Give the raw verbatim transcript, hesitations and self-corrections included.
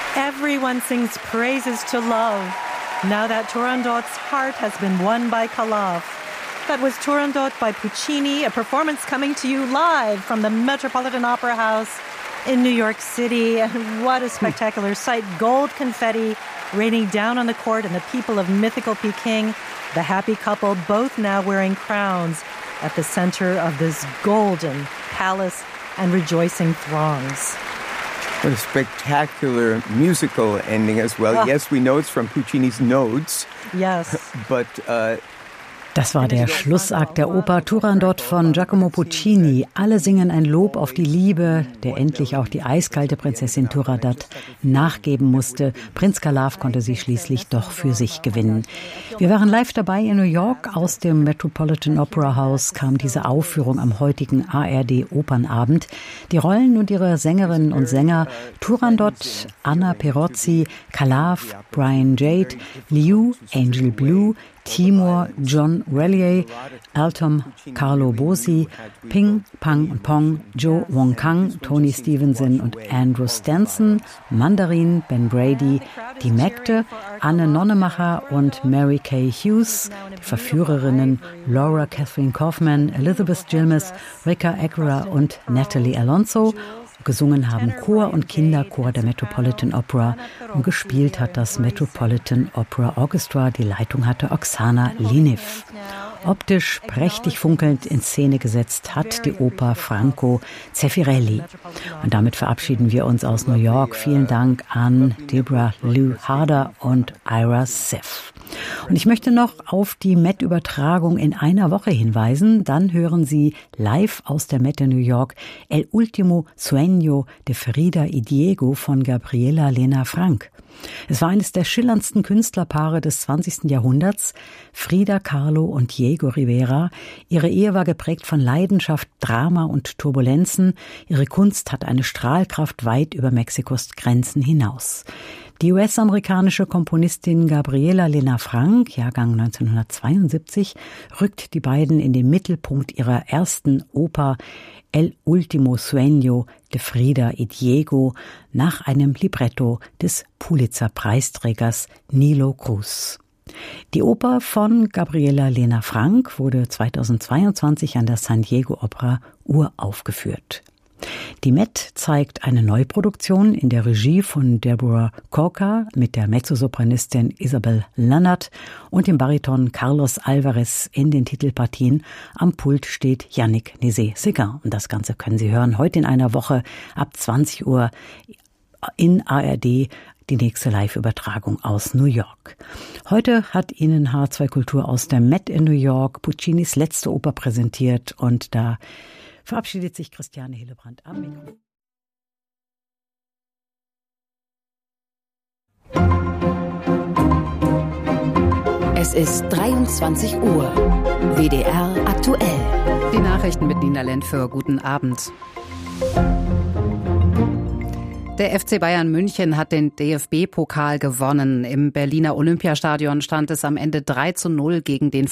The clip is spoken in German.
Everyone sings praises to love. Now that Turandot's heart has been won by Kalav. That was Turandot by Puccini, a performance coming to you live from the Metropolitan Opera House in New York City. And what a spectacular sight. Gold confetti raining down on the court and the people of mythical Peking. The happy couple, both now wearing crowns at the center of this golden palace and rejoicing throngs. What a spectacular musical ending as well. Oh. Yes, we know it's from Puccini's Nodes. Yes. But uh, Das war der Schlussakt der Oper Turandot von Giacomo Puccini. Alle singen ein Lob auf die Liebe, der endlich auch die eiskalte Prinzessin Turandot nachgeben musste. Prinz Kalav konnte sie schließlich doch für sich gewinnen. Wir waren live dabei in New York. Aus dem Metropolitan Opera House kam diese Aufführung am heutigen A R D-Opernabend. Die Rollen und ihre Sängerinnen und Sänger Turandot, Anna Perozzi, Kalav, Brian Jade, Liu, Angel Blue, Timur, John Relier, Altom, Carlo Bosi, Ping, Pang und Pong, Joe Wong Kang, Tony Stevenson und Andrew Stanson, Mandarin, Ben Brady, die Mägde, Anne Nonnemacher und Mary Kay Hughes, die Verführerinnen Laura Catherine Kaufman, Elizabeth Gilmes, Rika Aguirre und Natalie Alonso. Gesungen haben Chor und Kinderchor der Metropolitan Opera und gespielt hat das Metropolitan Opera Orchestra. Die Leitung hatte Oksana Liniv. Optisch prächtig funkelnd in Szene gesetzt hat die Oper Franco Zeffirelli. Und damit verabschieden wir uns aus New York. Vielen Dank an Deborah Lou Harder und Ira Sef. Und ich möchte noch auf die Met-Übertragung in einer Woche hinweisen. Dann hören Sie live aus der Met in New York El Último Sueño de Frida y Diego von Gabriela Lena Frank. Es war eines der schillerndsten Künstlerpaare des zwanzigsten Jahrhunderts, Frida Kahlo und Diego Rivera. Ihre Ehe war geprägt von Leidenschaft, Drama und Turbulenzen. Ihre Kunst hat eine Strahlkraft weit über Mexikos Grenzen hinaus. Die U S-amerikanische Komponistin Gabriela Lena Frank, Jahrgang neunzehnhundertzweiundsiebzig, rückt die beiden in den Mittelpunkt ihrer ersten Oper El Último Sueño de Frida y Diego nach einem Libretto des Pulitzer-Preisträgers Nilo Cruz. Die Oper von Gabriela Lena Frank wurde zweitausendzweiundzwanzig an der San Diego Opera uraufgeführt. Die Met zeigt eine Neuproduktion in der Regie von Deborah Corker mit der Mezzosopranistin Isabel Leonard und dem Bariton Carlos Alvarez in den Titelpartien. Am Pult steht Yannick Nézet-Séguin. Und das Ganze können Sie hören heute in einer Woche ab zwanzig Uhr in A R D. Die nächste Live-Übertragung aus New York. Heute hat Ihnen H zwei Kultur aus der Met in New York Puccinis letzte Oper präsentiert und da verabschiedet sich Christiane Hillebrand am Mikro. Es ist dreiundzwanzig Uhr. W D R aktuell. Die Nachrichten mit Nina Lentföhr. Guten Abend. Der F C Bayern München hat den D F B-Pokal gewonnen. Im Berliner Olympiastadion stand es am Ende drei zu null gegen den